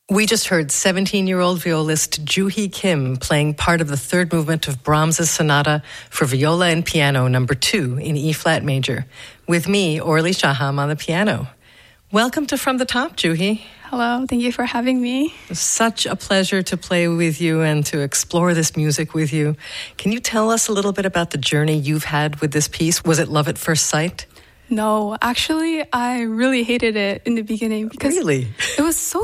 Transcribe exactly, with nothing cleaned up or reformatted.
We just heard seventeen-year-old violist Joo-hee Kim playing part of the third movement of Brahms's Sonata for Viola and Piano number two in E-flat major, with me, Orly Shaham, on the piano. Welcome to From the Top, Joo-hee. Hello, thank you for having me. Such a pleasure to play with you and to explore this music with you. Can you tell us a little bit about the journey you've had with this piece? Was it love at first sight? No, actually, I really hated it in the beginning because really? it was so